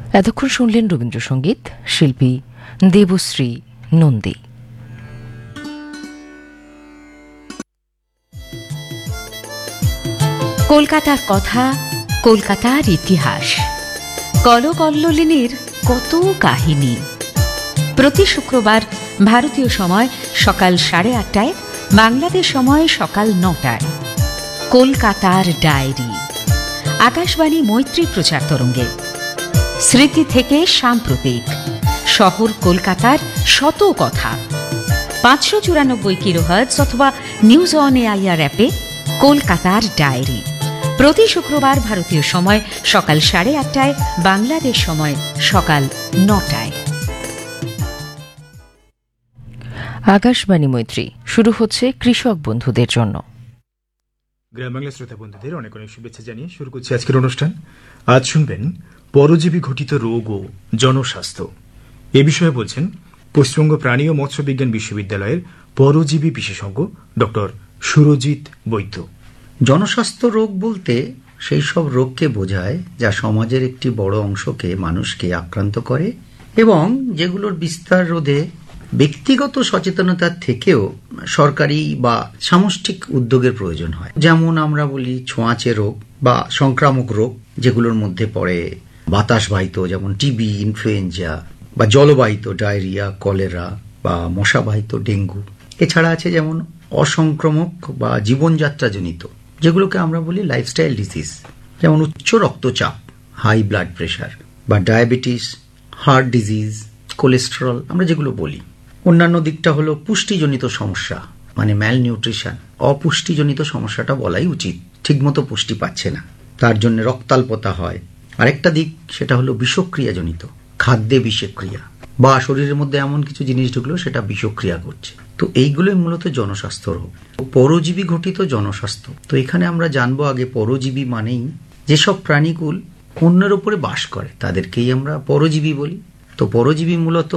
এতক্ষণ শুনলেন রবীন্দ্রসঙ্গীত, শিল্পী দেবশ্রী নন্দী। কলকাতার কথা, কলকাতার ইতিহাস, কলকল্লোলিনীর কত কাহিনী। প্রতি শুক্রবার ভারতীয় সময় সকাল 8:30টায়, বাংলাদেশ সময় সকাল 9টায় কলকাতার ডায়েরি, আকাশবাণী মৈত্রী প্রচার তরঙ্গে। স্মৃতি থেকে সাম্প্রতিক, শহর কলকাতার শত কথা। 594 কিলোহার্টজ অথবা নিউজ অন এআইআর অ্যাপে কলকাতার ডায়েরি। প্রতি শুক্রবার ভারতীয় সময় সকাল 8:30টায়, বাংলাদেশ সময় সকাল 9টায়। আকাশবাণী মৈত্রী শুরু হচ্ছে কৃষক বন্ধুদের জন্য। গ্রাম বাংলা শ্রোতা বন্ধুদের অনেক অনেক শুভেচ্ছা জানিয়ে শুরু করছি আজকের অনুষ্ঠান। আজ শুনবেন পরজীবী ঘটিত রোগ ও জনস্বাস্থ্য। এ বিষয়ে বলছেন পশ্চিমবঙ্গ প্রাণী ও মৎস্য বিজ্ঞান বিশ্ববিদ্যালয়ের পরজীবী বিশেষজ্ঞ ডক্টর সুরজিৎ বৈদ্য। জনস্বাস্থ্য রোগ বলতে সেই সব রোগকে বোঝায় যা সমাজের একটি বড় অংশকে, মানুষকে আক্রান্ত করে এবং যেগুলোর বিস্তার রোধে ব্যক্তিগত সচেতনতার থেকেও সরকারি বা সামষ্টিক উদ্যোগের প্রয়োজন হয়। যেমন আমরা বলি ছোঁয়াচে রোগ বা সংক্রামক রোগ, যেগুলোর মধ্যে পড়ে বাতাসবাহিত যেমন টিবি, ইনফ্লুয়েঞ্জা, বা জলবাহিত ডায়রিয়া, কলেরা, বা মশাবাহিত ডেঙ্গু। এছাড়া আছে যেমন অসংক্রামক বা জীবনযাত্রাজনিত, যেগুলোকে আমরা বলি লাইফস্টাইল ডিজিজ, যেমন উচ্চ রক্তচাপ, হাই ব্লাড প্রেশার, বা ডায়াবেটিস, হার্ট ডিজিজ, কোলেস্টেরল আমরা যেগুলো বলি। অন্যান্য দিকটা হলো পুষ্টিজনিত সমস্যা, মানে ম্যালনিউট্রিশন, অপুষ্টিজনিত সমস্যাটা বলাই উচিত, ঠিকমতো পুষ্টি পাচ্ছে না, তার জন্য রক্তাল্পতা হয়। আরেকটা দিক সেটা হলো বিষক্রিয়াজনিত, খাদ্যে বিষক্রিয়া, বা শরীরের মধ্যে এমন কিছু জিনিস ঢুকলো সেটা বিষক্রিয়া করছে। তো এইগুলোই মূলত জনস্বাস্থ্য রোগ, পরজীবী ঘটিত জনস্বাস্থ্য। তো এখানে আমরা জানবো আগে পরজীবী মানেই যেসব প্রাণীকুল অন্যের উপরে বাস করে তাদেরকেই আমরা পরজীবী বলি। তো পরজীবী মূলত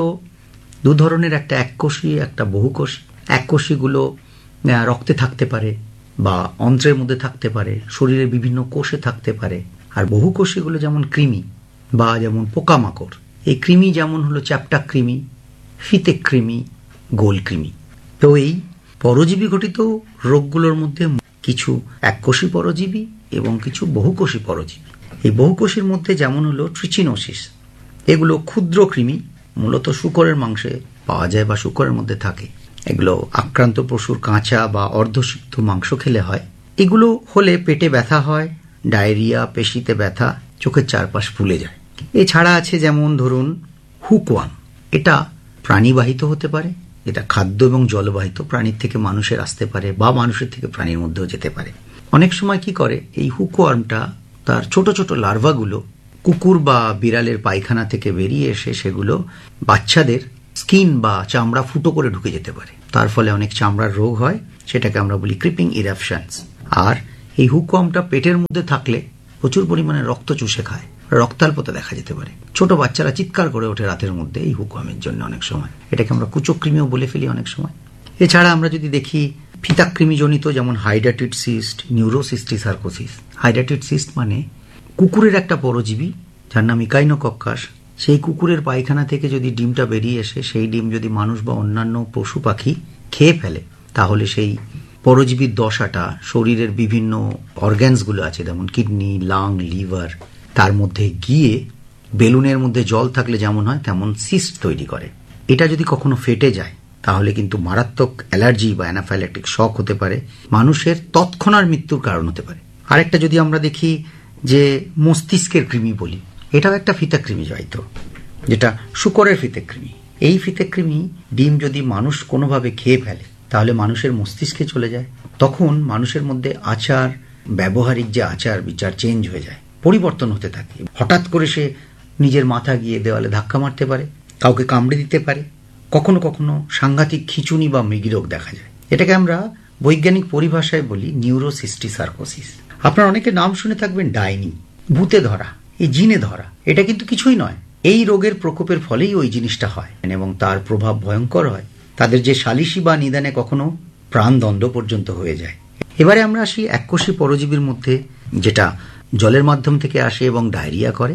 দু ধরনের, একটা এককোষী, একটা বহুকোষী। এককোষীগুলো রক্তে থাকতে পারে বা অন্ত্রের মধ্যে থাকতে পারে, শরীরের বিভিন্ন কোষে থাকতে পারে। আর বহুকোষীগুলো যেমন কৃমি বা যেমন পোকামাকড়। এই কৃমি যেমন হলো চ্যাপ্টা কৃমি, ফিতে কৃমি, গোল কৃমি। তো এই পরজীবী ঘটিত রোগগুলোর মধ্যে কিছু এককোষী পরজীবী এবং কিছু বহুকোষী পরজীবী। এই বহুকোষীর মধ্যে যেমন হলো ট্রিচিনোসিস, এগুলো ক্ষুদ্র কৃমি, মূলত শূকরের মাংসে পাওয়া যায় বা শূকরের মধ্যে থাকে। এগুলো আক্রান্ত পশুর কাঁচা বা অর্ধসিদ্ধ মাংস খেলে হয়। এগুলো হলে পেটে ব্যথা হয়, ডায়রিয়া, পেশিতে ব্যথা, চোখের চারপাশ ফুলে যায়। এছাড়া আছে যেমন ধরুন হুকওয়ার্ম, এটা প্রাণীবাহিত হতে পারে, এটা খাদ্য এবং জলবাহিত, প্রাণীর থেকে মানুষের আসতে পারে বা মানুষের থেকে প্রাণীর মধ্যেও যেতে পারে। অনেক সময় কি করে, এই হুকওয়ার্মটা তার ছোট ছোট লার্ভাগুলো কুকুর বা বিড়ালের পায়খানা থেকে বেরিয়ে এসে সেগুলো বাচ্চাদের স্কিন বা চামড়া ফুটো করে ঢুকে যেতে পারে। তার ফলে অনেক চামড়ার রোগ হয়, সেটাকে আমরা বলি ক্রিপিং ইরাপশনস। আর এই হুকওয়ার্মটা পেটের মধ্যে থাকলে প্রচুর পরিমাণে রক্ত চুষে খায়, রক্তাল্পতা দেখা যেতে পারে। ছোট বাচ্চারা চিৎকার করে ওঠে রাতের মধ্যে এই হুকওয়ার্মের জন্য। অনেক সময় এটাকে আমরা কুচক্রিমিও বলে ফেলি অনেক সময়। এছাড়া আমরা যদি দেখি ফিতাকৃমিজনিত, যেমন হাইড্রাটিড সিস্ট, নিউরোসিস্টিসার্কোসিস। হাইড্রাটিড সিস্ট মানে কুকুরের একটা পরজীবী যার নাম ইকাইনোকক্কাস। সেই কুকুরের পায়খানা থেকে যদি ডিমটা বেরিয়ে এসে সেই ডিম যদি মানুষ বা অন্যান্য পশু পাখি খেয়ে ফেলে, তাহলে সেই পরজীবীর দশাটা শরীরের বিভিন্ন অর্গ্যানসগুলো আছে, যেমন কিডনি, লাং, লিভার, তার মধ্যে গিয়ে বেলুনের মধ্যে জল থাকলে যেমন হয় তেমন সিস্ট তৈরি করে। এটা যদি কখনো ফেটে যায় তাহলে কিন্তু মারাত্মক অ্যালার্জি বা অ্যানাফাইল্যাক্টিক শক হতে পারে, মানুষের তৎক্ষণাৎ মৃত্যুর কারণ হতে পারে। আরেকটা যদি আমরা দেখি যে মস্তিষ্কের কৃমি বলি, এটাও একটা ফিতাকৃমি জড়িত, যেটা শূকরের ফিতাকৃমি। এই ফিতাকৃমি ডিম যদি মানুষ কোনোভাবে খেয়ে ফেলে তাহলে মানুষের মস্তিষ্কে চলে যায়। তখন মানুষের মধ্যে আচার, ব্যবহারিক যে আচার বিচার চেঞ্জ হয়ে যায়, পরিবর্তন হতে থাকে। হঠাৎ করে সে নিজের মাথা গিয়ে দেওয়ালে ধাক্কা মারতে পারে, কাউকে কামড়ে দিতে পারে, কখনো কখনো সাংঘাতিক খিঁচুনি বা মৃগীরোগ দেখা যায়। এটাকে আমরা বৈজ্ঞানিক পরিভাষায় বলি নিউরোসিস্টিসার্কোসিস। আপনারা অনেকে নাম শুনে থাকবেন ডাইনি, ভূতে ধরা, এই জিনে ধরা। এটা কিন্তু কিছুই নয়, এই রোগের প্রকোপের ফলেই ওই জিনিসটা হয় এবং তার প্রভাব ভয়ঙ্কর হয়। তাদের যে সালিশি বা নিদানে কখনো প্রাণদণ্ড পর্যন্ত হয়ে যায়। এবারে আমরা আসি এককোষী পরজীবীর মধ্যে, যেটা জলের মাধ্যম থেকে আসে এবং ডায়রিয়া করে।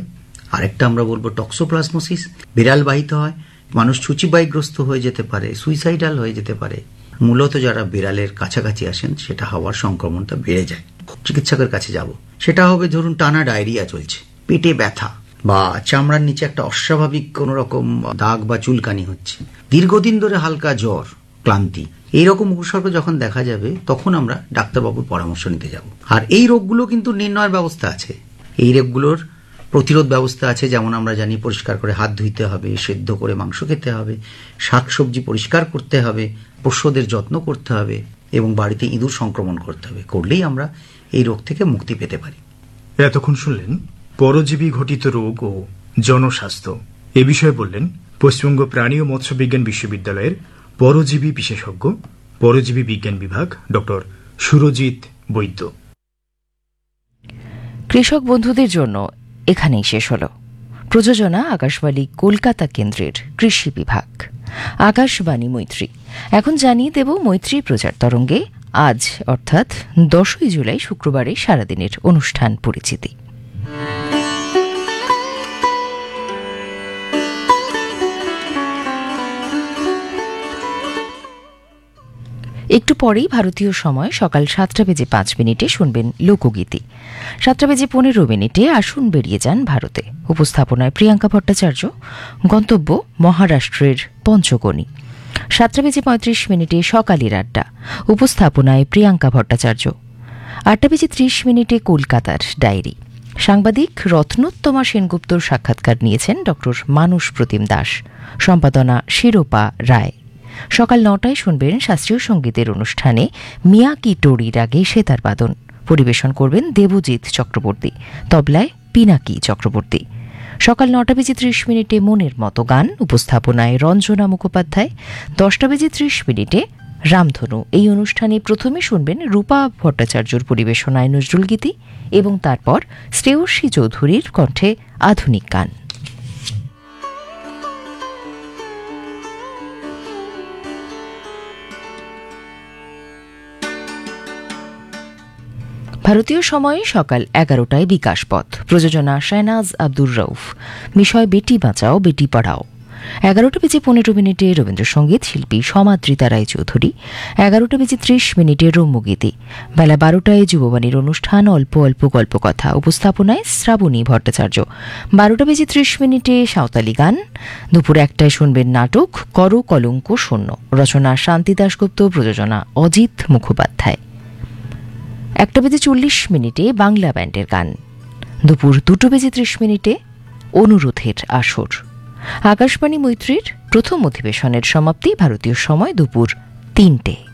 আরেকটা আমরা বলবো টক্সোপ্লাজমোসিস, বিড়াল বাহিত হয়, মানুষ ছুচিবাইগ্রস্ত হয়ে যেতে পারে, সুইসাইডাল হয়ে যেতে পারে। মূলত যারা বিড়ালের কাছাকাছি আসেন সেটা হওয়ার সংক্রমণটা বেড়ে যায়। চিকিৎসকের কাছে যাব, সেটা হবে ধরুন টানা ডায়রিয়া চলছে, পেটে ব্যথা, বা চামড়ার নিচে একটা অস্বাভাবিক কোন রকম দাগ বা চুলকানি হচ্ছে, দীর্ঘদিন ধরে হালকা জ্বর, ক্লান্তি, এইরকম উপসর্গ যখন দেখা যাবে তখন আমরা ডাক্তারবাবুর পরামর্শ নিতে যাব। আর এই রোগগুলো কিন্তু নির্ণয়ের ব্যবস্থা আছে, এই রোগগুলোর প্রতিরোধ ব্যবস্থা আছে। যেমন আমরা জানি পরিষ্কার করে হাত ধুইতে হবে, সেদ্ধ করে মাংস খেতে হবে, শাকসবজি পরিষ্কার করতে হবে, পোষ্যদের যত্ন করতে হবে এবং বাড়িতে ইঁদুর সংক্রমণ করতে হবে। করলেই আমরা এই রোগ থেকে মুক্তি পেতে পারি। এতক্ষণ শুনলেন পরজীবী ঘটিত রোগ ও জনস্বাস্থ্য। এ বিষয়ে বললেন পশ্চিমবঙ্গ প্রাণী ও মৎস্য বিজ্ঞান বিশ্ববিদ্যালয়ের পরজীবী বিশেষজ্ঞ, পরজীবী বিজ্ঞান বিভাগ, ডক্টর সুরজিৎ বৈদ্য। কৃষক বন্ধুদের জন্য এখানেই শেষ হল। প্রযোজনা আকাশবাণী কলকাতা কেন্দ্রের কৃষি বিভাগ, আকাশবাণী মৈত্রী। এখন জানিয়ে দেব মৈত্রী প্রচার তরঙ্গে আজ অর্থাৎ 10ই জুলাই শুক্রবারে সারাদিনের অনুষ্ঠান পরিচিতি। একটু পরেই ভারতীয় সময় সকাল 7:05 শুনবেন লোকগীতি। 7:15 আসুন বেরিয়ে যান ভারতে। উপস্থাপনায় প্রিয়াঙ্কা ভট্টাচার্য। গন্তব্য মহারাষ্ট্রের পঞ্চগনি। 7:35 সকালের আড্ডা। উপস্থাপনায় প্রিয়াঙ্কা ভট্টাচার্য। 8:30 কলকাতার ডায়েরি। সাংবাদিক রত্নোত্তমা সেনগুপ্তর সাক্ষাৎকার নিয়েছেন ড মানস প্রতিম দাস। সম্পাদনা শিরোপা রায়। সকাল 9টায় শুনবেন শাস্ত্রীয় সঙ্গীতের অনুষ্ঠানে মিয়াকি টোরি রাগে সেতার বাদন। পরিবেশন করবেন দেবজিৎ চক্রবর্তী, তবলায় পিনাকি চক্রবর্তী। সকাল 9:30 মনের মতো গান। উপস্থাপনায় রঞ্জনা মুখোপাধ্যায়। 10:30 রামধনু। এই অনুষ্ঠানে প্রথমে শুনবেন রূপা ভট্টাচার্যর পরিবেশনায় নজরুল গীতি এবং তারপর শ্রেয়সী চৌধুরীর কণ্ঠে আধুনিক গান। ভারতীয় সময়ে সকাল 11টায় বিকাশপথ। প্রযোজনা শাহনাজ আব্দুর রউফ। বিষয় বেটি বাঁচাও বেটি পড়াও। 11:15 রবীন্দ্রসঙ্গীত, শিল্পী সমাদৃতা রায় চৌধুরী। 11:30 রম্যগীতি। বেলা 12টায় যুববাণীর অনুষ্ঠান অল্প অল্প গল্পকথা। উপস্থাপনায় শ্রাবণী ভট্টাচার্য। 12:30 সাঁওতালি গান। দুপুর 1টায় শুনবেন নাটক কর কলঙ্ক শূন্য। রচনা শান্তি দাশগুপ্ত। প্রযোজনা অজিত মুখোপাধ্যায়। 1:40 বাংলা ব্যান্ডের গান। দুপুর 2:30 অনুরোধের আসর। আকাশবাণী মৈত্রীর প্রথম অধিবেশনের সমাপ্তি ভারতীয় সময় দুপুর 3টে।